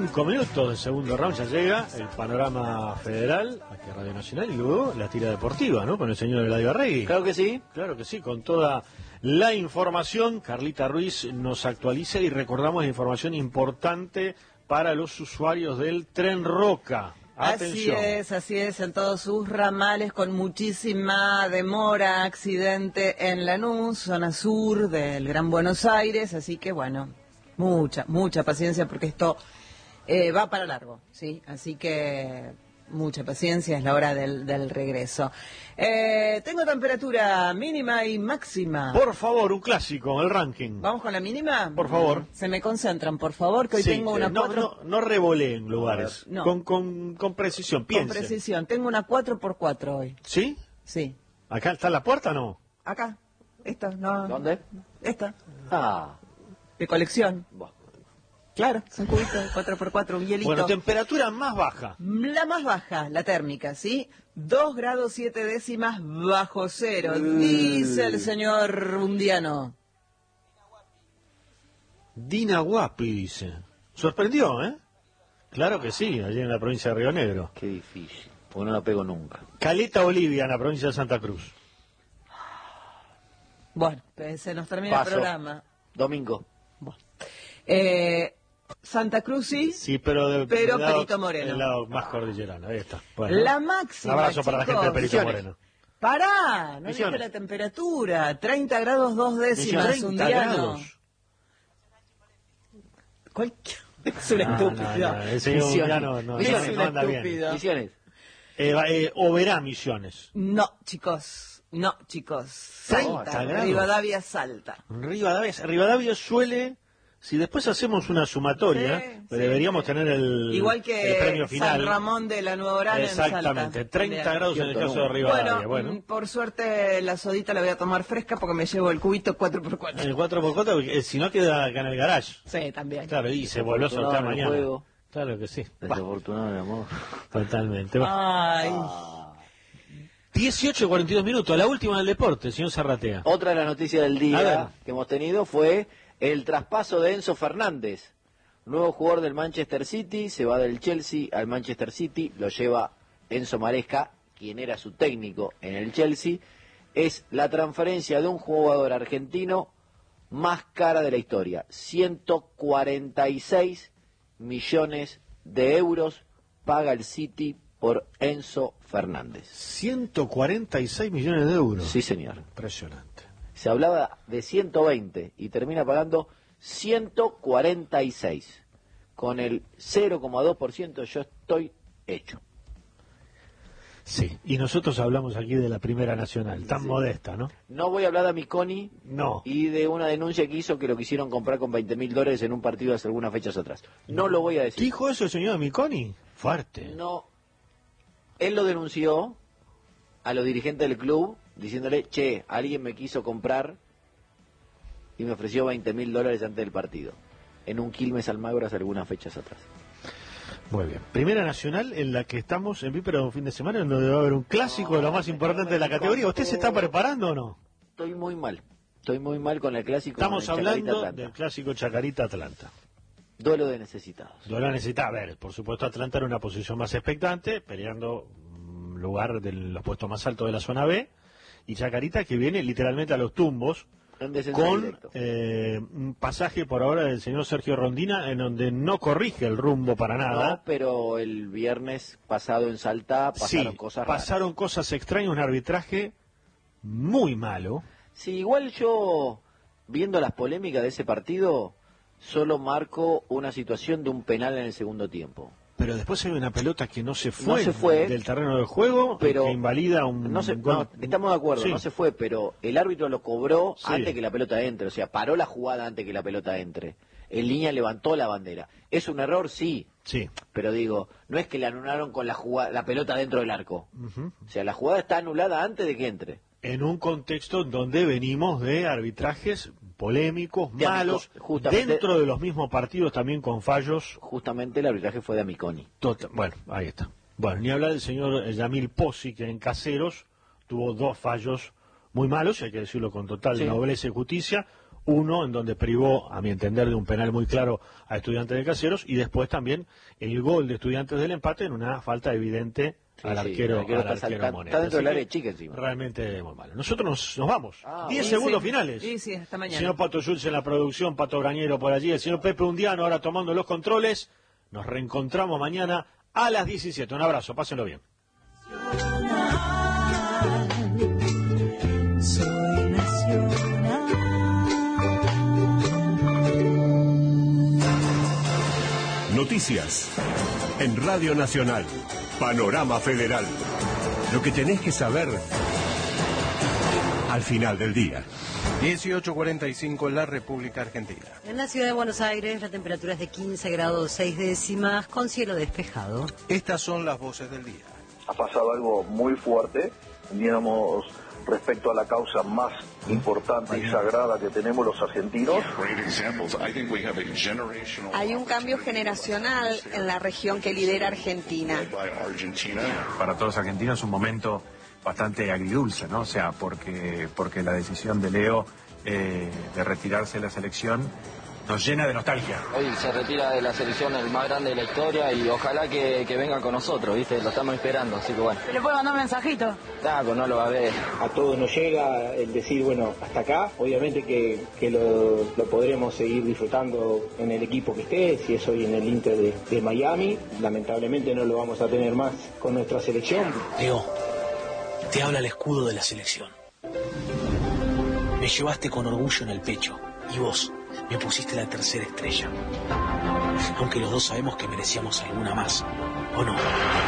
5 minutos del segundo round, ya llega el panorama federal, aquí a Radio Nacional, y luego la tira deportiva, ¿no? Con el señor Eladio Arregui. Claro que sí. Claro que sí, con toda la información. Carlita Ruiz nos actualiza y recordamos la información importante para los usuarios del Tren Roca. Atención. Así es, en todos sus ramales, con muchísima demora, accidente en Lanús, zona sur del Gran Buenos Aires, así que bueno, mucha paciencia porque esto va para largo, ¿sí? Así que mucha paciencia, es la hora del regreso. Tengo temperatura mínima y máxima. Por favor, un clásico, el ranking. ¿Vamos con la mínima? Por favor. Se me concentran, por favor, que hoy tengo una 4... No revoleen lugares, no. con precisión, piensen. Con precisión, tengo una 4x4 hoy. ¿Sí? Sí. ¿Acá está la puerta o no? Acá, esta, no. ¿Dónde? Esta, Ah, de colección. bueno. Claro, son cubitos de 4x4, un hielito. Bueno, temperatura más baja. La más baja, la térmica, ¿sí? 2 grados 7 décimas bajo cero, dice el señor Undiano. Dina Guapi, dice. Sorprendió, ¿eh? Claro que sí, allí en la provincia de Río Negro. Qué difícil, porque no la pego nunca. Caleta Olivia, en la provincia de Santa Cruz. Bueno, se nos termina Paso. el programa. Domingo. Bueno. Santa Cruz sí, Pero Pero del lado- Perito Moreno. El lado más cordillerano, ahí está. Bueno, la un máxima, abrazo para la gente de chicos. Perito Misiones. Moreno. Pará, no Misiones. dije la temperatura, 30 grados 2 décimas, 30 Undiano. grados. Es una estúpida. El señor Misiones. Undiano no Misiones. anda bien. Estúpido. Misiones. O verá Misiones. No, chicos. 30 grados. Rivadavia Salta. Rivadavia suele, si después hacemos una sumatoria, Sí, deberíamos tener el Igual que el premio final. San Ramón de la Nueva Orán en Salta. Exactamente, 30 También. grados en el caso de Rivadavia. Bueno, por suerte la sodita la voy a tomar fresca porque me llevo el cubito 4x4. El 4x4, porque, si no queda acá en el garage. Sí, también. Claro, y se volvió a soltar Desafortunado en el mañana. juego. Claro que sí. Desafortunado en el amor. Totalmente. Va. Ay, 18:42 minutos, la última del deporte, señor Zarratea. Otra de las noticias del A ver. día que hemos tenido fue el traspaso de Enzo Fernández. Nuevo jugador del Manchester City, se va del Chelsea al Manchester City, lo lleva Enzo Maresca, quien era su técnico en el Chelsea. Es la transferencia de un jugador argentino más cara de la historia. 146 millones de euros paga el City por Enzo Fernández. 146 millones de euros. Sí, señor. Impresionante. Se hablaba de 120 y termina pagando 146. Con el 0,2% yo estoy hecho. Sí, y nosotros hablamos aquí de la Primera Nacional, tan modesta, ¿no? No voy a hablar de Amiconi No. y de una denuncia que hizo que lo quisieron comprar con $20.000 en un partido hace algunas fechas atrás. No lo voy a decir. ¿Dijo eso el señor Miconi? Fuerte. No. Él lo denunció a los dirigentes del club diciéndole, che, alguien me quiso comprar y me ofreció $20.000 antes del partido. En un Quilmes Almagro hace algunas fechas atrás. Muy bien. Primera Nacional en la que estamos en víspera de un fin de semana, donde va a haber un clásico de lo más importante de la categoría. ¿Usted se está preparando o no? Estoy muy mal con el clásico. Estamos con el Chacarita hablando Atlanta. del clásico Chacarita-Atlanta. Duelo de necesitados. Duelo necesita, a ver, por supuesto Atlanta en una posición más expectante, peleando lugar de los puestos más altos de la zona B, y Chacarita que viene literalmente a los tumbos, En descenso con directo. un pasaje por ahora del señor Sergio Rondina, en donde no corrige el rumbo para nada. No, pero el viernes pasado en Salta pasaron Sí, cosas raras. pasaron cosas extrañas, un arbitraje muy malo. Sí, igual yo, viendo las polémicas de ese partido, solo marco una situación de un penal en el segundo tiempo. Pero después hay una pelota que no se fue, No se fue, del terreno del juego, pero que invalida un no, gol. estamos de acuerdo, Sí. no se fue, pero el árbitro lo cobró Sí. antes que la pelota entre, o sea, paró la jugada antes que la pelota entre. En línea levantó la bandera. ¿Es un error? Sí, Sí. pero digo, no es que le anularon con la pelota dentro del arco. Ujú. O sea, la jugada está anulada antes de que entre. En un contexto donde venimos de arbitrajes polémicos, De malos, justamente- dentro de los mismos partidos también con fallos. Justamente el arbitraje fue de Amiconi. Bueno, ahí está. Bueno, ni hablar del señor Yamil Pozzi, que en Caseros tuvo 2 fallos muy malos, hay que decirlo con total Sí. nobleza y justicia. Uno, en donde privó, a mi entender, de un penal muy claro a Estudiantes de Caseros, y después también el gol de Estudiantes del empate en una falta evidente al arquero Moneta. Está dentro del área chica encima. Realmente muy malo. Nosotros nos vamos. 10 segundos finales. Sí, hasta mañana. El señor Pato Schulz en la producción, Pato Grañero por allí, el señor Pepe Undiano ahora tomando los controles. Nos reencontramos mañana a las 17. Un abrazo, pásenlo bien. Soy nacional. Noticias en Radio Nacional. Panorama Federal. Lo que tenés que saber al final del día. 18:45 en la República Argentina. En la ciudad de Buenos Aires la temperatura es de 15 grados 6 décimas con cielo despejado. Estas son las voces del día. Ha pasado algo muy fuerte, digamos, respecto a la causa más importante y sagrada que tenemos los argentinos. Hay un cambio generacional en la región que lidera Argentina. Para todos los argentinos es un momento bastante agridulce, ¿no? O sea, porque la decisión de Leo de retirarse de la selección nos llena de nostalgia. Hoy se retira de la selección el más grande de la historia y ojalá que venga con nosotros, ¿viste? Lo estamos esperando, así que bueno. ¿Le puedo mandar un mensajito? Pues no lo va a ver. A todos nos llega el decir, bueno, hasta acá. Obviamente que lo podremos seguir disfrutando en el equipo que esté, si es hoy en el Inter de Miami. Lamentablemente no lo vamos a tener más con nuestra selección. Leo, te habla el escudo de la selección. Me llevaste con orgullo en el pecho y vos me pusiste la tercera estrella. Aunque los dos sabemos que merecíamos alguna más, ¿o no?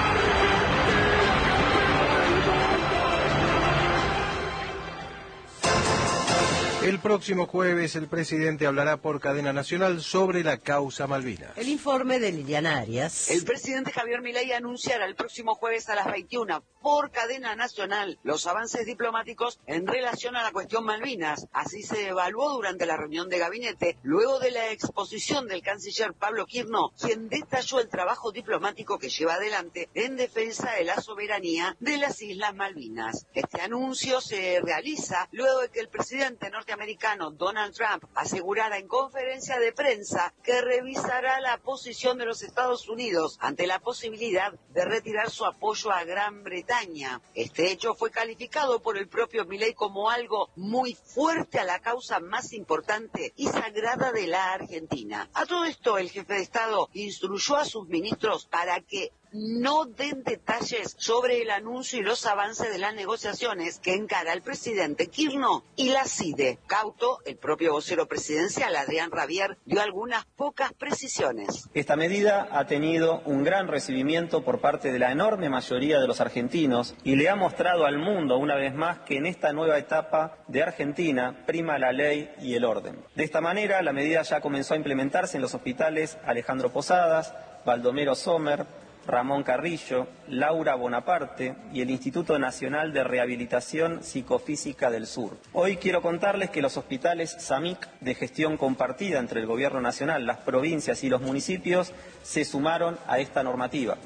El próximo jueves el presidente hablará por cadena nacional sobre la causa Malvinas. El informe de Liliana Arias. El presidente Javier Milei anunciará el próximo jueves a las 21 por cadena nacional los avances diplomáticos en relación a la cuestión Malvinas. Así se evaluó durante la reunión de gabinete, luego de la exposición del canciller Pablo Quirno, quien detalló el trabajo diplomático que lleva adelante en defensa de la soberanía de las Islas Malvinas. Este anuncio se realiza luego de que el presidente norteamericano Donald Trump asegurara en conferencia de prensa que revisará la posición de los Estados Unidos ante la posibilidad de retirar su apoyo a Gran Bretaña. Este hecho fue calificado por el propio Milei como algo muy fuerte a la causa más importante y sagrada de la Argentina. A todo esto, el jefe de Estado instruyó a sus ministros para que no den detalles sobre el anuncio y los avances de las negociaciones que encara el presidente Quirno y la CIDE. Cauto, el propio vocero presidencial, Adrián Rabier, dio algunas pocas precisiones. Esta medida ha tenido un gran recibimiento por parte de la enorme mayoría de los argentinos y le ha mostrado al mundo una vez más que en esta nueva etapa de Argentina prima la ley y el orden. De esta manera, la medida ya comenzó a implementarse en los hospitales Alejandro Posadas, Baldomero Sommer, Ramón Carrillo, Laura Bonaparte y el Instituto Nacional de Rehabilitación Psicofísica del Sur. Hoy quiero contarles que los hospitales SAMIC, de gestión compartida entre el Gobierno Nacional, las provincias y los municipios, se sumaron a esta normativa.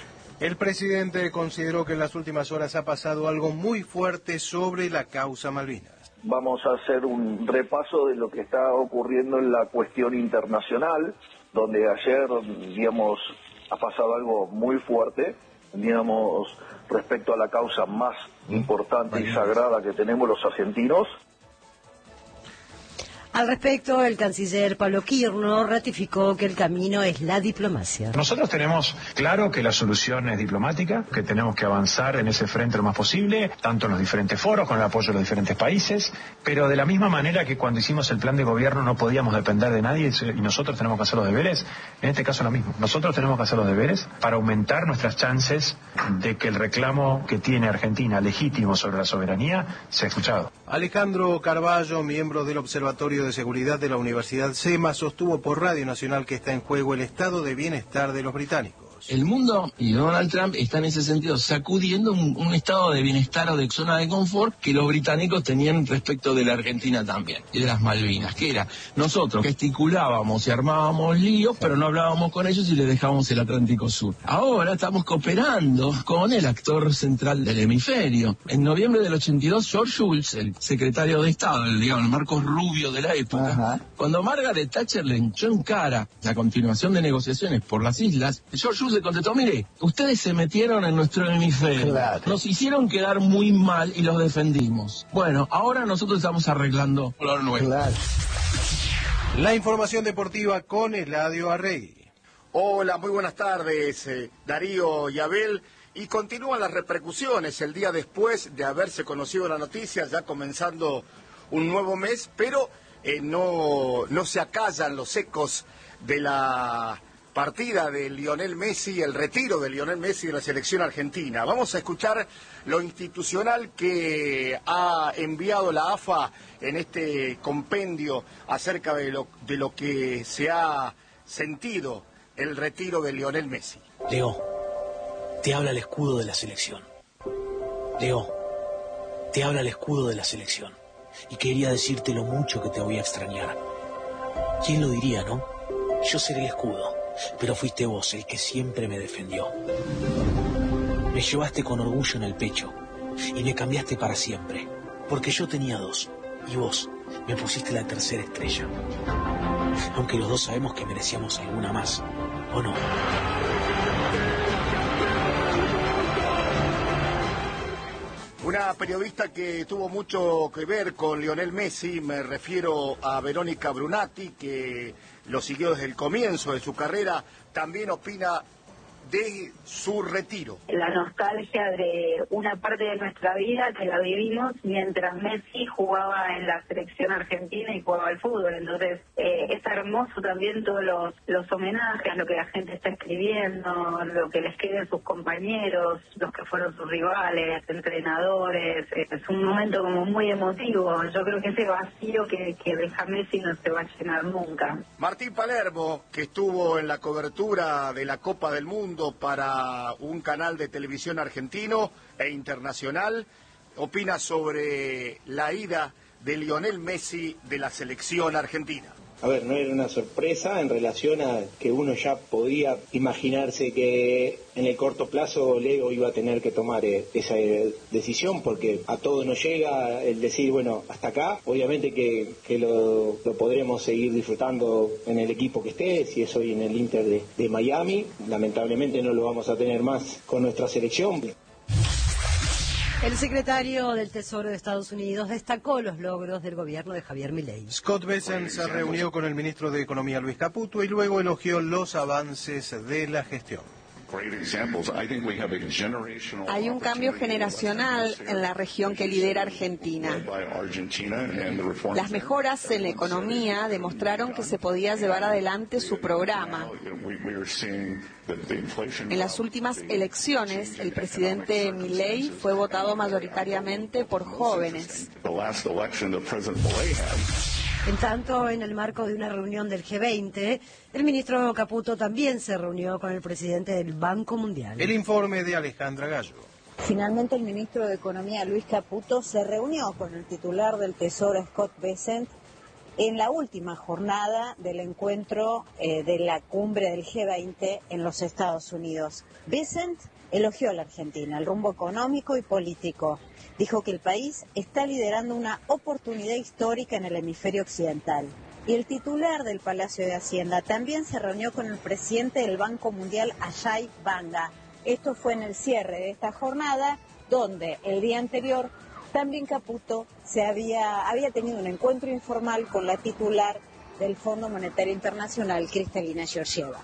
El presidente consideró que en las últimas horas ha pasado algo muy fuerte sobre la causa Malvinas. Vamos a hacer un repaso de lo que está ocurriendo en la cuestión internacional, donde ayer, digamos, ha pasado algo muy fuerte, digamos, respecto a la causa más importante y sagrada que tenemos los argentinos. Al respecto, el canciller Pablo Quirno ratificó que el camino es la diplomacia. Nosotros tenemos claro que la solución es diplomática, que tenemos que avanzar en ese frente lo más posible, tanto en los diferentes foros, con el apoyo de los diferentes países, pero de la misma manera que cuando hicimos el plan de gobierno no podíamos depender de nadie y nosotros tenemos que hacer los deberes, en este caso lo mismo. Nosotros tenemos que hacer los deberes para aumentar nuestras chances de que el reclamo que tiene Argentina legítimo sobre la soberanía sea escuchado. Alejandro Carballo, miembro del Observatorio de Seguridad de la Universidad SEMA, sostuvo por Radio Nacional que está en juego el estado de bienestar de los británicos. Unidos. El mundo y Donald Trump están en ese sentido sacudiendo un estado de bienestar o de zona de confort que los británicos tenían respecto de la Argentina también, y de las Malvinas, que era, nosotros gesticulábamos y armábamos líos, pero no hablábamos con ellos y les dejábamos el Atlántico Sur. Ahora estamos cooperando con el actor central del hemisferio. En noviembre del 82, George Shultz, el secretario de Estado, el Marcos Rubio de la época, cuando Margaret Thatcher le echó en cara la continuación de negociaciones por las islas, George Shultz le contestó: mire, ustedes se metieron en nuestro hemisferio, nos hicieron quedar muy mal y los defendimos. Bueno, ahora nosotros estamos arreglando lo nuestro. La información deportiva con Eladio Arregui. Hola, muy buenas tardes, Darío y Abel. Y continúan las repercusiones el día después de haberse conocido la noticia, ya comenzando un nuevo mes, pero no se acallan los ecos de la partida de Lionel Messi, el retiro de Lionel Messi de la selección argentina. Vamos a escuchar lo institucional que ha enviado la AFA en este compendio acerca de lo que se ha sentido el retiro de Lionel Messi. Leo, te habla el escudo de la selección. Leo, te habla el escudo de la selección. Y quería decirte lo mucho que te voy a extrañar. ¿Quién lo diría, no? Yo seré el escudo, pero fuiste vos el que siempre me defendió. Me llevaste con orgullo en el pecho y me cambiaste para siempre, porque yo tenía dos y vos me pusiste la tercera estrella. Aunque los dos sabemos que merecíamos alguna más, ¿o no? Una periodista que tuvo mucho que ver con Lionel Messi, me refiero a Verónica Brunati, que lo siguió desde el comienzo de su carrera, también opina de su retiro. La nostalgia de una parte de nuestra vida que la vivimos mientras Messi jugaba en la selección argentina y jugaba al fútbol. Entonces es hermoso también todos los homenajes, lo que la gente está escribiendo, lo que les queda a sus compañeros, los que fueron sus rivales, entrenadores. Es un momento como muy emotivo. Yo creo que ese vacío que deja Messi no se va a llenar nunca. Martín Palermo, que estuvo en la cobertura de la Copa del Mundo para un canal de televisión argentino e internacional, opina sobre la ida de Lionel Messi de la selección argentina. A ver, no era una sorpresa en relación a que uno ya podía imaginarse que en el corto plazo Leo iba a tener que tomar esa decisión, porque a todo nos llega el decir, bueno, hasta acá. Obviamente que lo podremos seguir disfrutando en el equipo que esté, si es hoy en el Inter de Miami. Lamentablemente no lo vamos a tener más con nuestra selección. El secretario del Tesoro de Estados Unidos destacó los logros del gobierno de Javier Milei. Scott Bessent se reunió con el ministro de Economía Luis Caputo y luego elogió los avances de la gestión. Hay un cambio generacional en la región que lidera Argentina. Las mejoras en la economía demostraron que se podía llevar adelante su programa. En las últimas elecciones, el presidente Milei fue votado mayoritariamente por jóvenes. En tanto, en el marco de una reunión del G20, el ministro Caputo también se reunió con el presidente del Banco Mundial. El informe de Alejandra Gallo. Finalmente, el ministro de Economía, Luis Caputo, se reunió con el titular del Tesoro, Scott Bessent, en la última jornada del encuentro de la cumbre del G20 en los Estados Unidos. Bessent elogió a la Argentina, el rumbo económico y político. Dijo que el país está liderando una oportunidad histórica en el hemisferio occidental. Y el titular del Palacio de Hacienda también se reunió con el presidente del Banco Mundial, Ajay Banga. Esto fue en el cierre de esta jornada, donde el día anterior también Caputo había tenido un encuentro informal con la titular del Fondo Monetario Internacional, Kristalina Georgieva.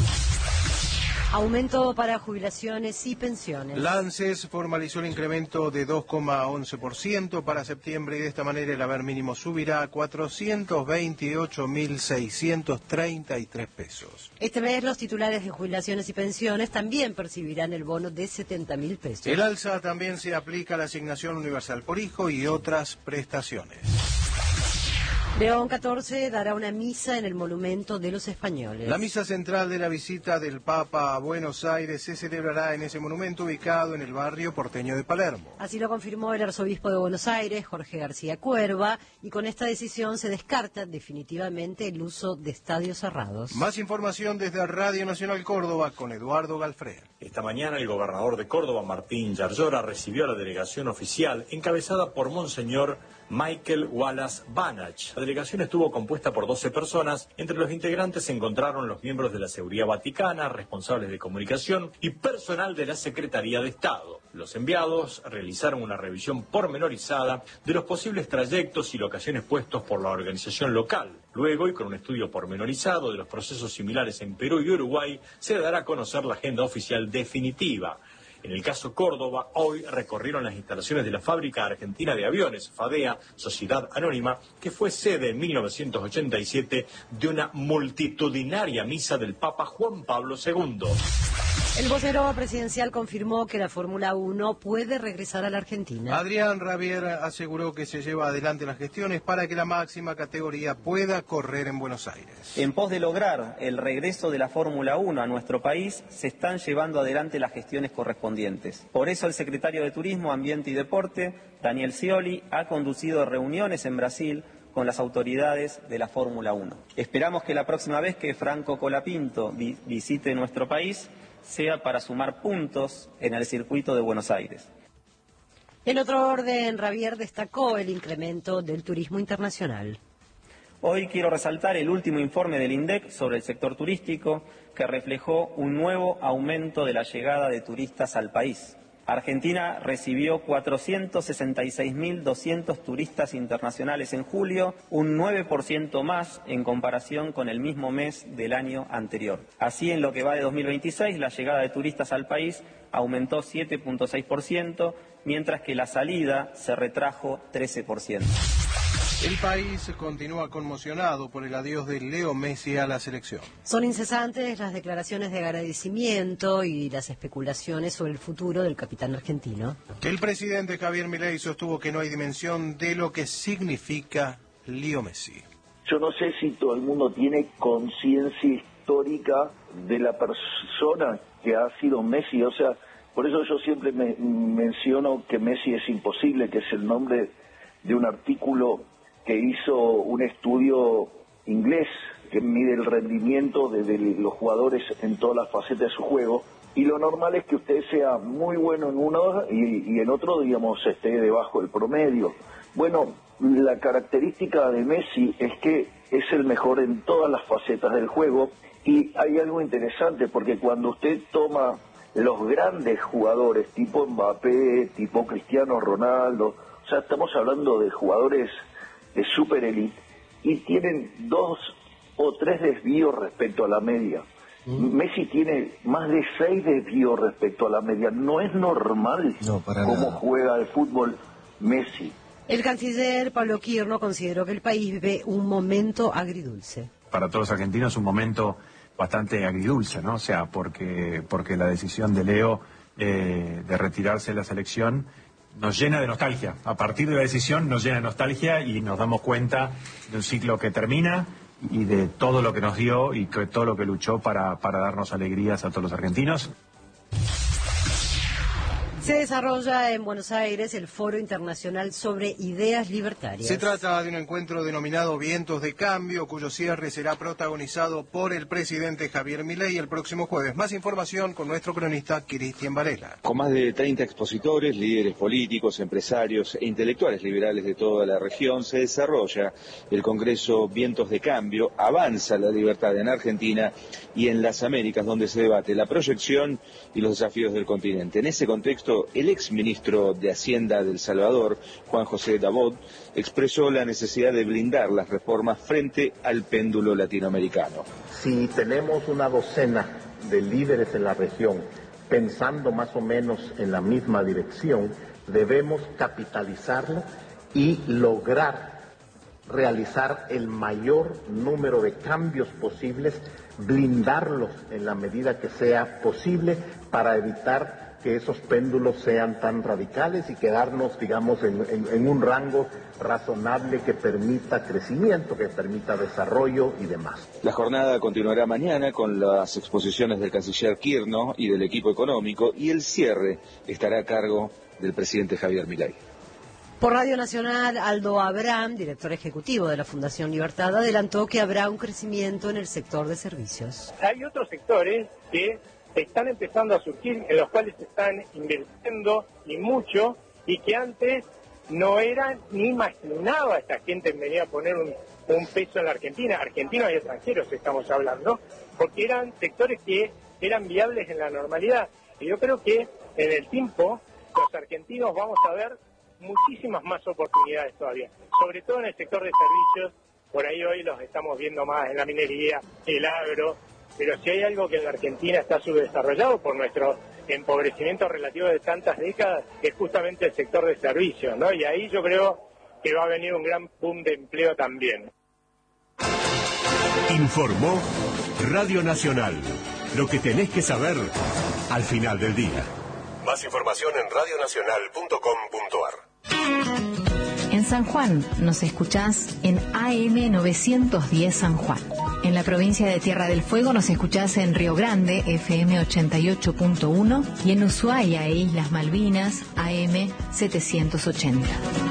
Aumento para jubilaciones y pensiones. La ANSES formalizó el incremento de 2,11% para septiembre y de esta manera el haber mínimo subirá a 428.633 pesos. Este mes los titulares de jubilaciones y pensiones también percibirán el bono de 70.000 pesos. El alza también se aplica a la asignación universal por hijo y otras prestaciones. León XIV dará una misa en el Monumento de los Españoles. La misa central de la visita del Papa a Buenos Aires se celebrará en ese monumento ubicado en el barrio porteño de Palermo. Así lo confirmó el arzobispo de Buenos Aires, Jorge García Cuerva, y con esta decisión se descarta definitivamente el uso de estadios cerrados. Más información desde Radio Nacional Córdoba con Eduardo Galfred. Esta mañana el gobernador de Córdoba, Martín Yarlora, recibió a la delegación oficial encabezada por Monseñor Michael Wallace Banach. La delegación estuvo compuesta por 12 personas. Entre los integrantes se encontraron los miembros de la Seguridad Vaticana, responsables de comunicación y personal de la Secretaría de Estado. Los enviados realizaron una revisión pormenorizada de los posibles trayectos y locaciones puestos por la organización local. Luego, y con un estudio pormenorizado de los procesos similares en Perú y Uruguay, se dará a conocer la agenda oficial definitiva. En el caso Córdoba, hoy recorrieron las instalaciones de la Fábrica Argentina de Aviones, FADEA, Sociedad Anónima, que fue sede en 1987 de una multitudinaria misa del Papa Juan Pablo II. El vocero presidencial confirmó que la Fórmula 1 puede regresar a la Argentina. Adrián Rabier aseguró que se lleva adelante las gestiones para que la máxima categoría pueda correr en Buenos Aires. En pos de lograr el regreso de la Fórmula 1 a nuestro país, se están llevando adelante las gestiones correspondientes. Por eso el secretario de Turismo, Ambiente y Deporte, Daniel Scioli, ha conducido reuniones en Brasil con las autoridades de la Fórmula 1. Esperamos que la próxima vez que Franco Colapinto visite nuestro país sea para sumar puntos en el circuito de Buenos Aires. En otro orden, Rabier destacó el incremento del turismo internacional. Hoy quiero resaltar el último informe del INDEC sobre el sector turístico, que reflejó un nuevo aumento de la llegada de turistas al país. Argentina recibió 466.200 turistas internacionales en julio, un 9% más en comparación con el mismo mes del año anterior. Así, en lo que va de 2026, la llegada de turistas al país aumentó 7.6%, mientras que la salida se retrajo 13%. El país continúa conmocionado por el adiós de Leo Messi a la selección. Son incesantes las declaraciones de agradecimiento y las especulaciones sobre el futuro del capitán argentino. El presidente Javier Milei sostuvo que no hay dimensión de lo que significa Leo Messi. Yo no sé si todo el mundo tiene conciencia histórica de la persona que ha sido Messi. O sea, por eso yo siempre menciono que Messi es imposible, que es el nombre de un artículo que hizo un estudio inglés que mide el rendimiento de los jugadores en todas las facetas de su juego, y lo normal es que usted sea muy bueno en uno y en otro, digamos, esté debajo del promedio. Bueno, la característica de Messi es que es el mejor en todas las facetas del juego, y hay algo interesante porque cuando usted toma los grandes jugadores tipo Mbappé, tipo Cristiano Ronaldo, o sea, estamos hablando de jugadores de super elite, y tienen 2 o 3 desvíos respecto a la media. Messi tiene más de 6 desvíos respecto a la media. No es normal cómo juega el fútbol Messi. El canciller Pablo Quirno consideró que el país vive un momento agridulce. Para todos los argentinos un momento bastante agridulce, ¿no? O sea, porque la decisión de Leo de retirarse de la selección nos llena de nostalgia. A partir de la decisión nos llena de nostalgia y nos damos cuenta de un ciclo que termina y de todo lo que nos dio y que todo lo que luchó para darnos alegrías a todos los argentinos. Se desarrolla en Buenos Aires el Foro Internacional sobre Ideas Libertarias. Se trata de un encuentro denominado Vientos de Cambio, cuyo cierre será protagonizado por el presidente Javier Milei el próximo jueves. Más información con nuestro cronista Cristian Varela. Con más de 30 expositores, líderes políticos, empresarios e intelectuales liberales de toda la región, se desarrolla el Congreso Vientos de Cambio. Avanza la libertad en Argentina y en las Américas, donde se debate la proyección y los desafíos del continente. En ese contexto, el exministro de Hacienda de El Salvador, Juan José Dabot, expresó la necesidad de blindar las reformas frente al péndulo latinoamericano. Si tenemos una docena de líderes en la región pensando más o menos en la misma dirección, debemos capitalizarlo y lograr realizar el mayor número de cambios posibles, blindarlos en la medida que sea posible para evitar que esos péndulos sean tan radicales y quedarnos, digamos, en un rango razonable que permita crecimiento, que permita desarrollo y demás. La jornada continuará mañana con las exposiciones del canciller Kirchner y del equipo económico, y el cierre estará a cargo del presidente Javier Milei. Por Radio Nacional, Aldo Abraham, director ejecutivo de la Fundación Libertad, adelantó que habrá un crecimiento en el sector de servicios. Hay otros sectores que están empezando a surgir, en los cuales se están invirtiendo y mucho, y que antes no eran ni imaginaba esta gente en venir a poner un peso en la Argentina, argentinos y extranjeros estamos hablando, porque eran sectores que eran viables en la normalidad. Y yo creo que en el tiempo los argentinos vamos a ver muchísimas más oportunidades todavía, sobre todo en el sector de servicios. Por ahí hoy los estamos viendo más en la minería, el agro, pero si hay algo que en la Argentina está subdesarrollado por nuestro empobrecimiento relativo de tantas décadas, es justamente el sector de servicios, ¿no? Y ahí yo creo que va a venir un gran boom de empleo también. Informó Radio Nacional. Lo que tenés que saber al final del día. Más información en radionacional.com.ar. En San Juan nos escuchás en AM 910 San Juan. En la provincia de Tierra del Fuego nos escuchás en Río Grande, FM 88.1, y en Ushuaia e Islas Malvinas, AM 780.